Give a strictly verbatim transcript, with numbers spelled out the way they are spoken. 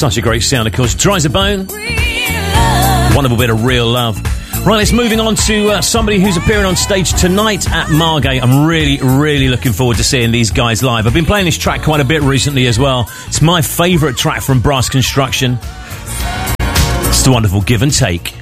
Such a great sound, of course. Dry as a Bone. Wonderful bit of Real Love. Right, let's moving on to uh, somebody who's appearing on stage tonight at Margate. I'm really, really looking forward to seeing these guys live. I've been playing this track quite a bit recently as well. It's my favourite track from Brass Construction. It's the wonderful Give and Take.